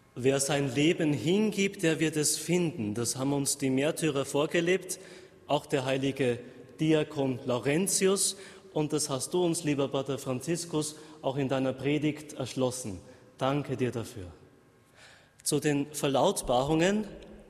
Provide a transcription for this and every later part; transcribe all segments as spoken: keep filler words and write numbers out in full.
Wer sein Leben hingibt, der wird es finden. Das haben uns die Märtyrer vorgelebt, auch der heilige Diakon Laurentius. Und das hast du uns, lieber Pater Franziskus, auch in deiner Predigt erschlossen. Danke dir dafür. Zu den Verlautbarungen.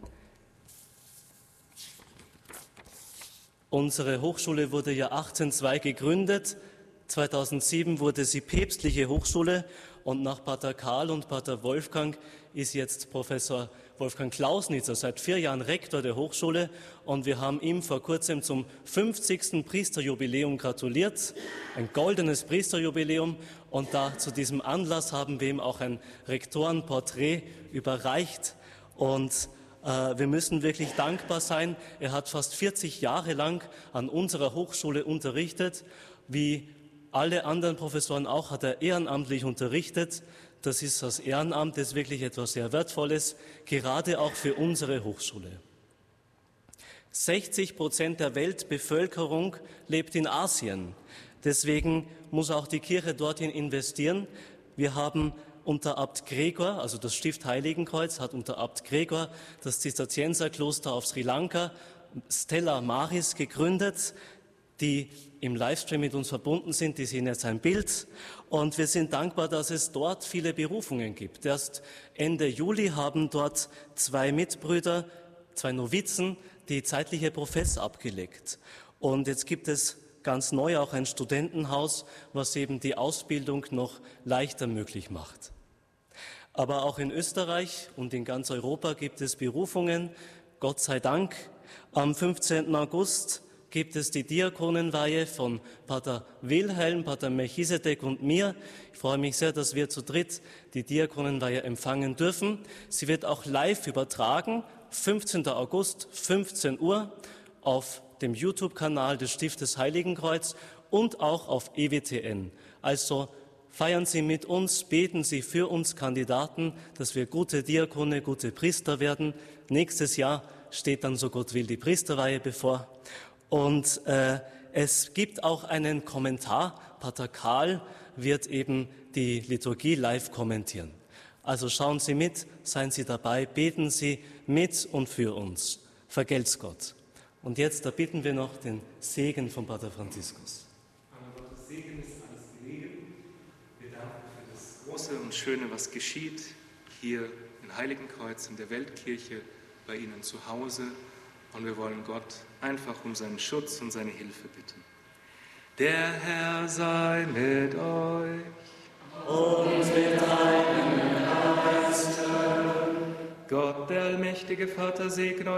Unsere Hochschule wurde ja achtzehnhundertzwei gegründet. zweitausendsieben wurde sie päpstliche Hochschule und nach Pater Karl und Pater Wolfgang ist jetzt Professor Wolfgang Klausnitzer seit vier Jahren Rektor der Hochschule und wir haben ihm vor kurzem zum fünfzigsten Priesterjubiläum gratuliert, ein goldenes Priesterjubiläum, und da zu diesem Anlass haben wir ihm auch ein Rektorenporträt überreicht und äh, wir müssen wirklich dankbar sein. Er hat fast vierzig Jahre lang an unserer Hochschule unterrichtet, wie alle anderen Professoren auch, hat er ehrenamtlich unterrichtet. Das ist das Ehrenamt, das ist wirklich etwas sehr Wertvolles, gerade auch für unsere Hochschule. sechzig Prozent der Weltbevölkerung lebt in Asien. Deswegen muss auch die Kirche dorthin investieren. Wir haben unter Abt Gregor, also das Stift Heiligenkreuz, hat unter Abt Gregor das Zisterzienserkloster auf Sri Lanka, Stella Maris, gegründet, die im Livestream mit uns verbunden sind, die sehen jetzt ein Bild. Und wir sind dankbar, dass es dort viele Berufungen gibt. Erst Ende Juli haben dort zwei Mitbrüder, zwei Novizen, die zeitliche Profess abgelegt. Und jetzt gibt es ganz neu auch ein Studentenhaus, was eben die Ausbildung noch leichter möglich macht. Aber auch in Österreich und in ganz Europa gibt es Berufungen, Gott sei Dank. Am fünfzehnten August gibt es die Diakonenweihe von Pater Wilhelm, Pater Melchisedek und mir. Ich freue mich sehr, dass wir zu dritt die Diakonenweihe empfangen dürfen. Sie wird auch live übertragen, fünfzehnten August, fünfzehn Uhr, auf dem YouTube-Kanal des Stiftes Heiligenkreuz und auch auf E W T N. Also feiern Sie mit uns, beten Sie für uns Kandidaten, dass wir gute Diakone, gute Priester werden. Nächstes Jahr steht dann, so Gott will, die Priesterweihe bevor. Und äh, es gibt auch einen Kommentar. Pater Karl wird eben die Liturgie live kommentieren. Also schauen Sie mit, seien Sie dabei, beten Sie mit und für uns. Vergelt's Gott. Und jetzt, da bitten wir noch den Segen von Pater Franziskus. An Gottes Segen ist alles gelegen. Wir danken für das Große und Schöne, was geschieht, hier in Heiligenkreuz, in der Weltkirche, bei Ihnen zu Hause. Und wir wollen Gott einfach um seinen Schutz und seine Hilfe bitten. Der Herr sei mit euch. Und mit deinem Geiste. Gott, der allmächtige Vater, segne